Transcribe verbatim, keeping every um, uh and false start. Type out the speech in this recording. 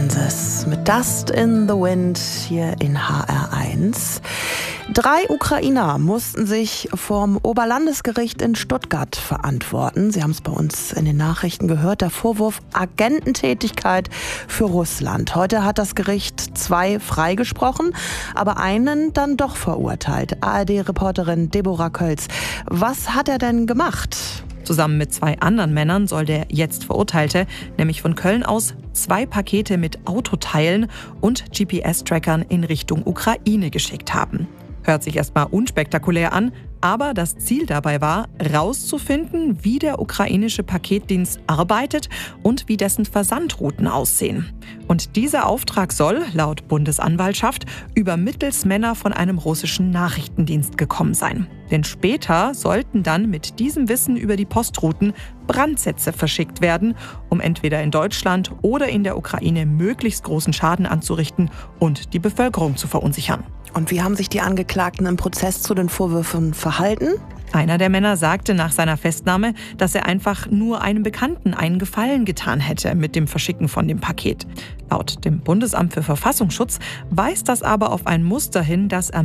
Kansas mit Dust in the Wind hier in H R eins. Drei Ukrainer mussten sich vorm Oberlandesgericht in Stuttgart verantworten. Sie haben es bei uns in den Nachrichten gehört. Der Vorwurf Agententätigkeit für Russland. Heute hat das Gericht zwei freigesprochen, aber einen dann doch verurteilt. A R D-Reporterin Deborah Kölz. Was hat er denn gemacht? Zusammen mit zwei anderen Männern soll der jetzt Verurteilte nämlich von Köln aus zwei Pakete mit Autoteilen und G P S-Trackern in Richtung Ukraine geschickt haben. Hört sich erstmal unspektakulär an, aber das Ziel dabei war, rauszufinden, wie der ukrainische Paketdienst arbeitet und wie dessen Versandrouten aussehen. Und dieser Auftrag soll, laut Bundesanwaltschaft, über Mittelsmänner von einem russischen Nachrichtendienst gekommen sein. Denn später sollten dann mit diesem Wissen über die Postrouten Brandsätze verschickt werden, um entweder in Deutschland oder in der Ukraine möglichst großen Schaden anzurichten und die Bevölkerung zu verunsichern. Und wie haben sich die Angeklagten im Prozess zu den Vorwürfen verhalten? Einer der Männer sagte nach seiner Festnahme, dass er einfach nur einem Bekannten einen Gefallen getan hätte mit dem Verschicken von dem Paket. Laut dem Bundesamt für Verfassungsschutz weist das aber auf ein Muster hin, das